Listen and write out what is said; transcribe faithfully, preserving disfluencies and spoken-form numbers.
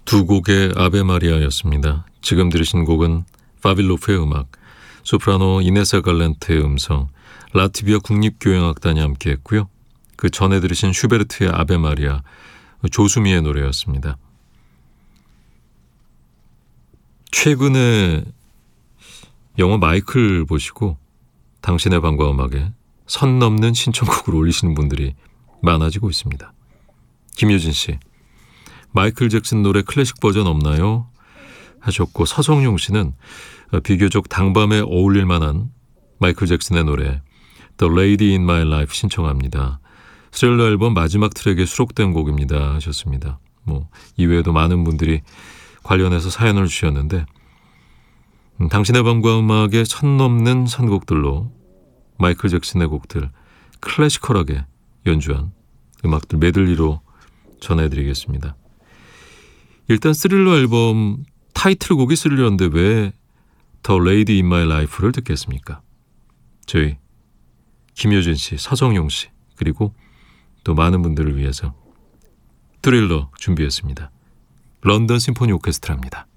두 곡의 아베 마리아였습니다. 지금 들으신 곡은 파빌로프의 음악, 소프라노 이네사 갈렌트의 음성, 라트비아 국립교향악단이 함께했고요. 그 전에 들으신 슈베르트의 아베 마리아, 조수미의 노래였습니다. 최근에 영화 마이클 보시고 당신의 밤과 음악에 선 넘는 신청곡을 올리시는 분들이 많아지고 있습니다. 김효진 씨, 마이클 잭슨 노래 클래식 버전 없나요? 하셨고, 서정용 씨는 비교적 당밤에 어울릴 만한 마이클 잭슨의 노래 The Lady in My Life 신청합니다. 스릴러 앨범 마지막 트랙에 수록된 곡입니다 하셨습니다. 뭐 이외에도 많은 분들이 관련해서 사연을 주셨는데 음, 당신의 밤과 음악에 선 넘는 선곡들로 마이클 잭슨의 곡들 클래시컬하게 연주한 음악들 메들리로 전해드리겠습니다. 일단 스릴러 앨범 타이틀곡이 스릴러인데 왜 The Lady in My Life를 듣겠습니까? 저희 김효진 씨, 서정용 씨, 그리고 또 많은 분들을 위해서 스릴러 준비했습니다. 런던 심포니 오케스트라입니다.